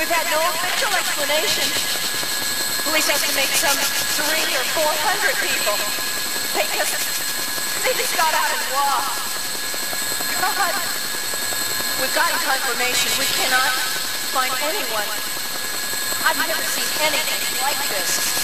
We've had no official explanation. Police estimate some 300 or 400 people. They just got out and walked. God, we've gotten confirmation. We cannot find anyone. I've never seen anything like this.